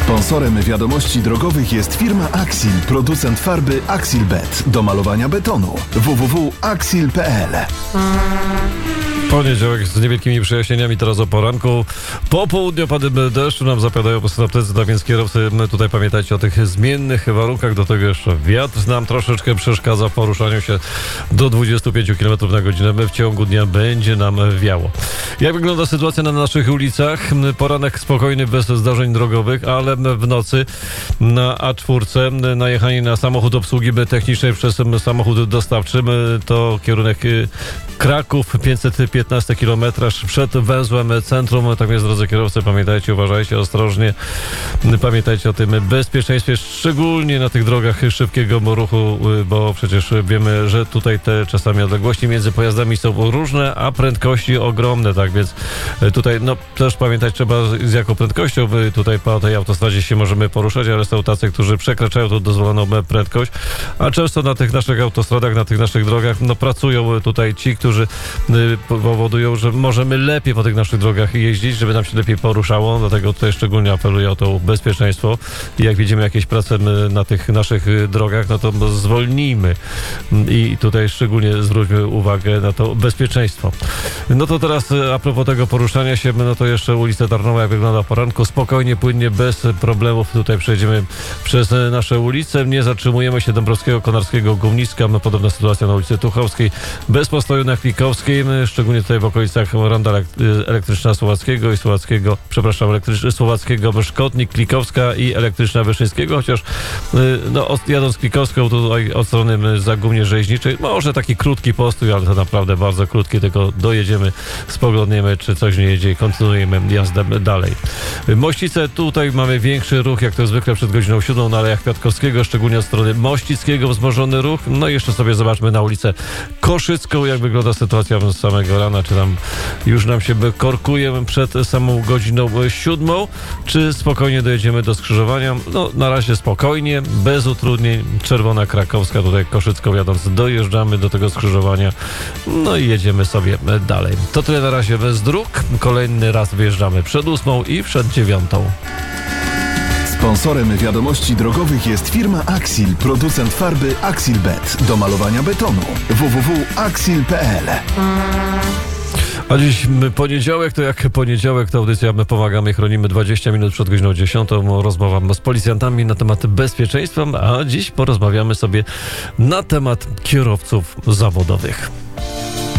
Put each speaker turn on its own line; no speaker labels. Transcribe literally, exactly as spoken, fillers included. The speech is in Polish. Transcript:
Sponsorem wiadomości drogowych jest firma Axil, producent farby Axilbet do malowania betonu. w w w kropka axil kropka p l.
Poniedziałek z niewielkimi przejaśnieniami teraz o poranku. Po południu opady deszczu nam zapowiadają synoptycy, tak więc kierowcy tutaj pamiętajcie o tych zmiennych warunkach. Do tego jeszcze wiatr nam troszeczkę przeszkadza w poruszaniu się do dwudziestu pięciu kilometrów na godzinę. W ciągu dnia będzie nam wiało. Jak wygląda sytuacja na naszych ulicach? Poranek spokojny, bez zdarzeń drogowych, ale w nocy na A cztery najechanie na samochód obsługi technicznej przez samochód dostawczy to kierunek Kraków, pięćset piętnaście kilometrów przed węzłem centrum. Tak więc, drodzy kierowcy, pamiętajcie, uważajcie ostrożnie. Pamiętajcie o tym bezpieczeństwie, szczególnie na tych drogach szybkiego ruchu, bo przecież wiemy, że tutaj te czasami odległości między pojazdami są różne, a prędkości ogromne. Tak więc tutaj no też pamiętać trzeba, z jaką prędkością tutaj po tej autostradzie się możemy poruszać, ale są tacy, którzy przekraczają tą dozwoloną prędkość, a często na tych naszych autostradach, na tych naszych drogach, no pracują tutaj ci, którzy powodują, że możemy lepiej po tych naszych drogach jeździć, żeby nam się lepiej poruszało. Dlatego tutaj szczególnie apeluję o to bezpieczeństwo. I jak widzimy jakieś prace na tych naszych drogach, no to zwolnijmy. I tutaj szczególnie zwróćmy uwagę na to bezpieczeństwo. No to teraz a propos tego poruszania się, no to jeszcze ulica Tarnowa, jak wygląda w poranku. Spokojnie, płynnie, bez problemów tutaj przejdziemy przez nasze ulice. Nie zatrzymujemy się Dąbrowskiego, Konarskiego, Gumniska. Podobna sytuacja na ulicy Tuchowskiej. Bez postoju na Klikowskiej, szczególnie tutaj w okolicach ronda elektryczna Słowackiego i Słowackiego, przepraszam, elektryczna Słowackiego, Szkotnik, Klikowska i elektryczna Wyszyńskiego, chociaż no, jadąc Klikowską tutaj od strony Zagumnie Rzeźniczej, może taki krótki postój, ale to naprawdę bardzo krótki, tylko dojedziemy, spoglądniemy, czy coś nie jedzie i kontynuujemy jazdę dalej. Mościce, tutaj mamy większy ruch, jak to zwykle przed godziną siódmą na Alejach Kwiatkowskiego, szczególnie od strony Mościckiego wzmożony ruch. No i jeszcze sobie zobaczmy na ulicę Koszycką, jak wygląda sytuacja z samego rana, czy tam już nam się korkuje przed samą godziną siódmą, czy spokojnie dojedziemy do skrzyżowania. No na razie spokojnie, bez utrudnień. Czerwona Krakowska, tutaj Koszycką jadąc, dojeżdżamy do tego skrzyżowania, no i jedziemy sobie dalej. To tyle na razie bez dróg. Kolejny raz wyjeżdżamy przed ósmą i przed dziewiątą.
Sponsorem wiadomości drogowych jest firma Axil, producent farby Axilbet do malowania betonu. w w w kropka axil kropka p l.
A dziś poniedziałek, to jak poniedziałek, to audycja My Pomagamy, Chronimy dwadzieścia minut przed godziną dziesiątą. Rozmawiam z policjantami na temat bezpieczeństwa, a dziś porozmawiamy sobie na temat kierowców zawodowych.